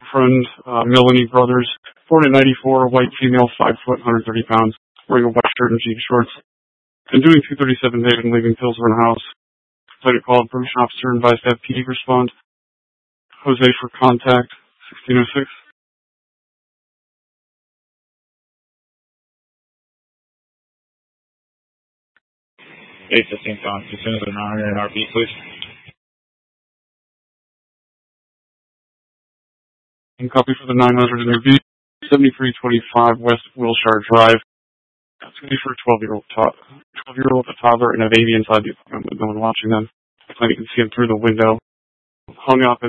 friend, Melanie Brothers, born in 94, white female, 5 foot, 130 pounds, wearing a white shirt and jean shorts. And doing 237 David and leaving pills around the house. Completed call, information officer advised to have PD respond. Jose for contact, 1606. 815 contact, as soon as they're not in RB, please. And copy for the 900 in RB, 7325 West Wilshire Drive. That's going to be for a 12-year-old, a toddler, and a baby inside the apartment with no one watching them. I think you can see him through the window. Hung up